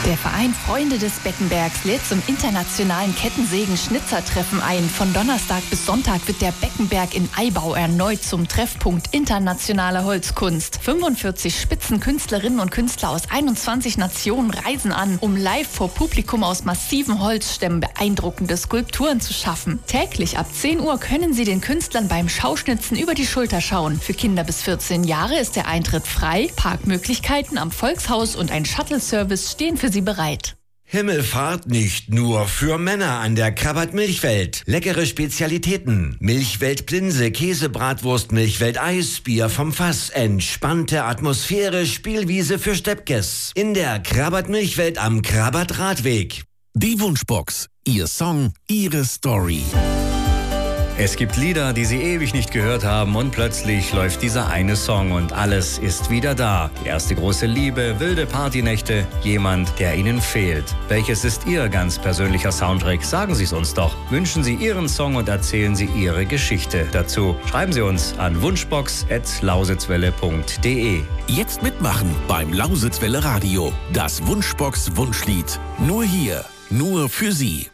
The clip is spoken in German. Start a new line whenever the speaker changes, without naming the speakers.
Der Verein Freunde des Beckenbergs lädt zum internationalen Kettensägen-Schnitzertreffen ein. Von Donnerstag bis Sonntag wird der Beckenberg in Aibau erneut zum Treffpunkt internationaler Holzkunst. 45 Spitzenkünstlerinnen und Künstler aus 21 Nationen reisen an, um live vor Publikum aus massiven Holzstämmen beeindruckende Skulpturen zu schaffen. Täglich ab 10 Uhr können Sie den Künstlern beim Schauschnitzen über die Schulter schauen. Für Kinder bis 14 Jahre ist der Eintritt frei. Parkmöglichkeiten am Volkshaus und ein Shuttle-Service stehen für Sie bereit.
Himmelfahrt nicht nur für Männer an der Krabbat Milchwelt. Leckere Spezialitäten. Milchwelt Plinse, Käsebratwurst, Milchwelt Eis, Bier vom Fass. Entspannte Atmosphäre, Spielwiese für Steppkes. In der Krabbat Milchwelt am Krabbat Radweg.
Die Wunschbox. Ihr Song, Ihre Story.
Es gibt Lieder, die Sie ewig nicht gehört haben und plötzlich läuft dieser eine Song und alles ist wieder da. Die erste große Liebe, wilde Partynächte, jemand, der Ihnen fehlt. Welches ist Ihr ganz persönlicher Soundtrack? Sagen Sie es uns doch. Wünschen Sie Ihren Song und erzählen Sie Ihre Geschichte dazu. Schreiben Sie uns an wunschbox@lausitzwelle.de.
Jetzt mitmachen beim Lausitzwelle Radio. Das Wunschbox Wunschlied. Nur hier, nur für Sie.